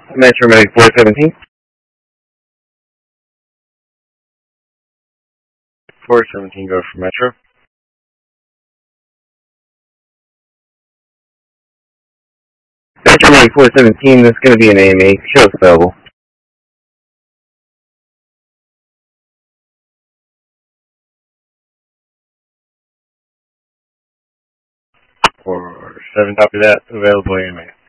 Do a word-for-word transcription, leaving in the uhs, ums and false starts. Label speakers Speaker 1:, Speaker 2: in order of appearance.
Speaker 1: Metro Medic four seventeen. four seventeen, go for Metro. Metro Medic four seventeen, this is going to be an A M A. Show available. four seven, copy that. Available A M A.